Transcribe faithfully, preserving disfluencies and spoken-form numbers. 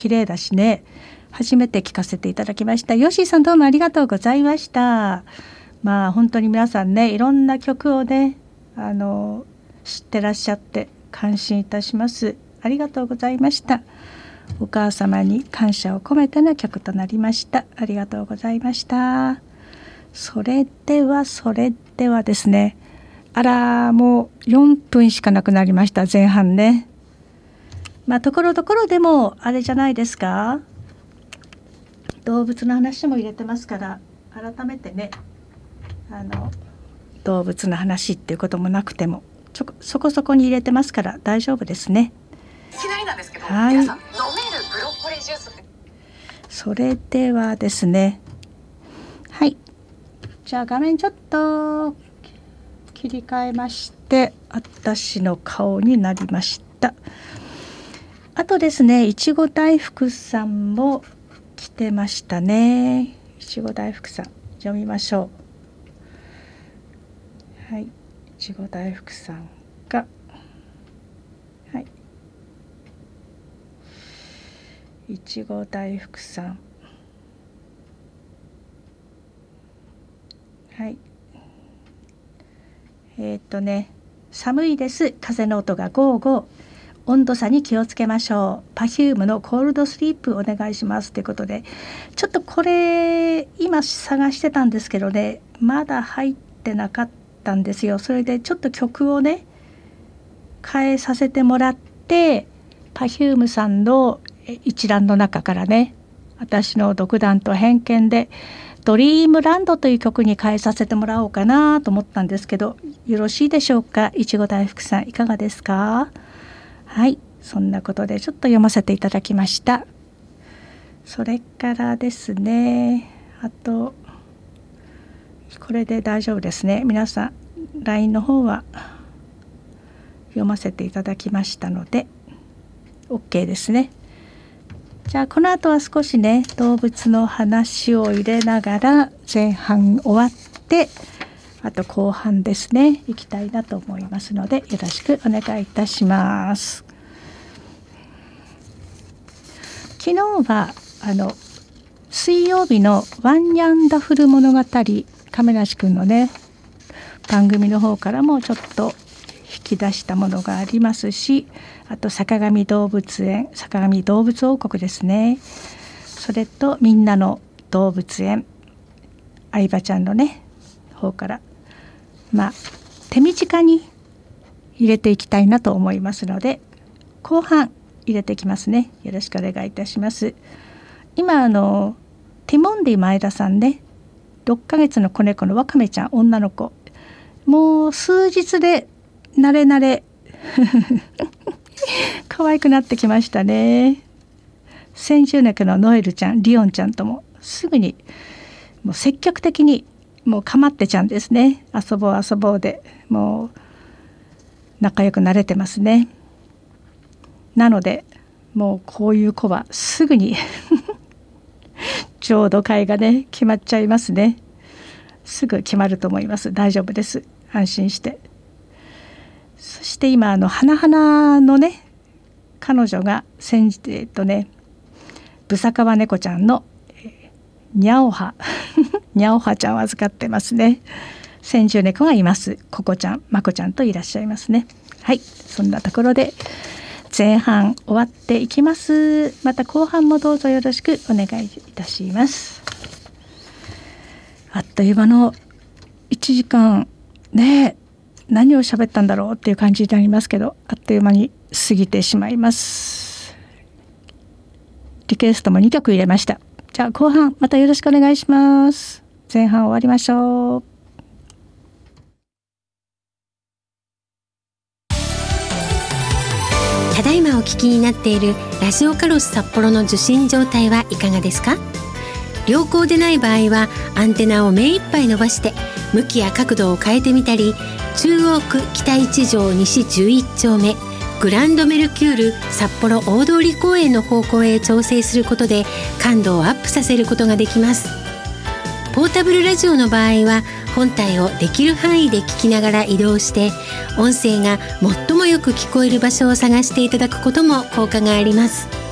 綺麗だしね。初めて聞かせていただきました。ヨッシーさんどうもありがとうございました。まあ本当に皆さんね、いろんな曲をねあの知ってらっしゃって感心いたします。ありがとうございました。お母様に感謝を込めての曲となりました。ありがとうございました。それではそれではですね、あらもうよんぷんしかなくなりました。前半ね。まあところどころでもあれじゃないですか、動物の話も入れてますから、改めてねあの動物の話っていうこともなくてもちょそこそこに入れてますから大丈夫ですね。 いきなりなんですけど、 はい、 皆さん飲めるブロッコリージュースって。 それではですね、はい、じゃあ画面ちょっと切り替えまして、私の顔になりました。あとですね、いちご大福さんも来てましたね。いちご大福さん読みましょう。はい、いちご大福さんが、はい、いちご大福さん、はい、えー、っとね寒いです、風の音がゴーゴー、温度差に気をつけましょう、 Perfume のコールドスリープお願いしますということで、ちょっとこれ今探してたんですけどね、まだ入ってなかったんですよ。それでちょっと曲をね変えさせてもらって、 Perfume さんの一覧の中からね、私の独断と偏見でドリームランドという曲に変えさせてもらおうかなと思ったんですけど、よろしいでしょうか。いちご大福さんいかがですか。はい、そんなことでちょっと読ませていただきました。それからですね、あとこれで大丈夫ですね。皆さん ライン の方は読ませていただきましたので OK ですね。じゃあこの後は少しね動物の話を入れながら前半終わって、あと後半ですね行きたいなと思いますのでよろしくお願いいたします。昨日はあの水曜日のワンニャンダフル物語、亀梨くんのね番組の方からもちょっと引き出したものがありますし、あと坂上動物園、坂上動物王国ですね、それとみんなの動物園、相葉ちゃんのね方からまあ手短に入れていきたいなと思いますので、後半入れていきますね。よろしくお願いいたします。今あのティモンディ前田さんね、ろっかげつの子猫のワカメちゃん、女の子、もう数日で慣れ慣れ可愛くなってきましたね。先住猫のノエルちゃん、リオンちゃんともすぐにもう積極的にもうかまってちゃんですね。遊ぼう遊ぼうでもう仲良くなれてますね。なのでもうこういう子はすぐに浄土会がね決まっちゃいますね。すぐ決まると思います。大丈夫です、安心して。そして今あの花々のね彼女が先日えっとねブサカワ猫ちゃんのニャオハニャオハちゃんを預かってますね。先住猫がいます。ココちゃん、マコちゃんといらっしゃいますね。はい、そんなところで前半終わっていきます。また後半もどうぞよろしくお願いいたします。あっという間のいちじかんね、何を喋ったんだろうっていう感じになりますけど、あっという間に過ぎてしまいます。リクエストもにきょく入れました。じゃあ後半またよろしくお願いします。前半終わりましょう。 ただいまお聞きになっているラジオカロス札幌の受信状態はいかがですか？良好でない場合はアンテナを目いっぱい伸ばして向きや角度を変えてみたり、中央区北一条西じゅういち丁目グランドメルキュール札幌大通公園の方向へ調整することで感度をアップさせることができます。ポータブルラジオの場合は本体をできる範囲で聞きながら移動して音声が最もよく聞こえる場所を探していただくことも効果があります。